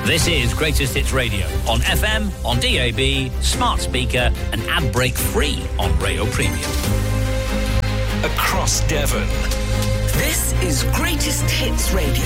This is Greatest Hits Radio on FM, on DAB, smart speaker and ad break free on Rayo Premium. Across Devon. This is Greatest Hits Radio.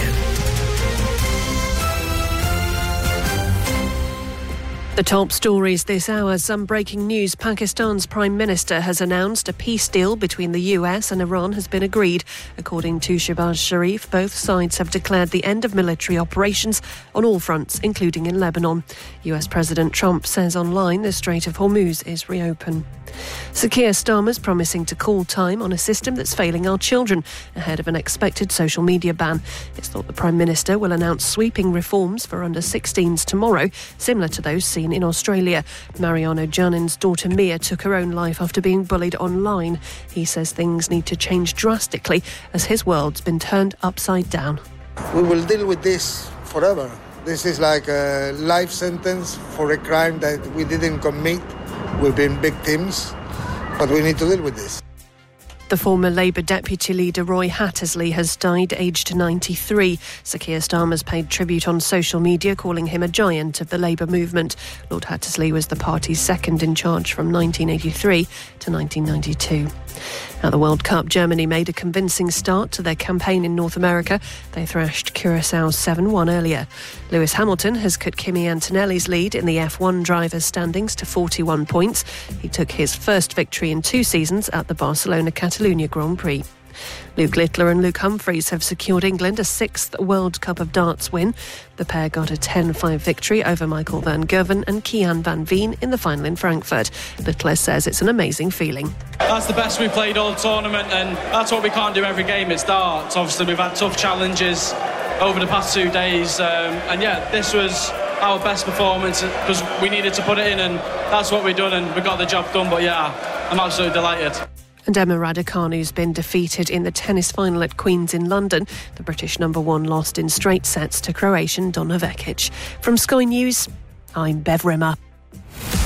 The top stories this hour. Some breaking news. Pakistan's Prime Minister has announced a peace deal between the US and Iran has been agreed. According to Shehbaz Sharif, both sides have declared the end of military operations on all fronts, including in Lebanon. US President Trump says online the Strait of Hormuz is reopened. Sir Keir Starmer's promising to call time on a system that's failing our children ahead of an expected social media ban. It's thought the Prime Minister will announce sweeping reforms for under-16s tomorrow, similar to those seen in Australia. Mariano Janin's daughter Mia took her own life after being bullied online. He says things need to change drastically as his world's been turned upside down. We will deal with this forever. This is like a life sentence for a crime that we didn't commit. We've been victims, but we need to deal with this. The former Labour deputy leader Roy Hattersley has died aged 93. Sir Keir Starmer's paid tribute on social media, calling him a giant of the Labour movement. Lord Hattersley was the party's second in charge from 1983 to 1992. At the World Cup, Germany made a convincing start to their campaign in North America. They thrashed Curaçao 7-1 earlier. Lewis Hamilton has cut Kimi Antonelli's lead in the F1 drivers' standings to 41 points. He took his first victory in 2 seasons at the Barcelona Catalunya Grand Prix. Luke Littler and Luke Humphries have secured England a 6th World Cup of Darts win. The pair got a 10-5 victory over Michael van Gerwen and Kian van Veen in the final in Frankfurt. Littler says it's an amazing feeling. That's the best we've played all tournament, and that's what we can't do every game. It's darts. Obviously, we've had tough challenges over the past 2 days, and yeah, this was our best performance because we needed to put it in, and that's what we've done, and we got the job done. But yeah, I'm absolutely delighted. And Emma Raducanu's been defeated in the tennis final at Queen's in London. The British number 1 lost in straight sets to Croatian Donna Vekic. From Sky News, I'm Bev Rimmer.